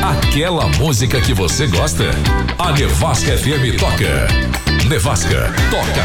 Aquela música que você gosta. A Nevasca FM toca. Nevasca toca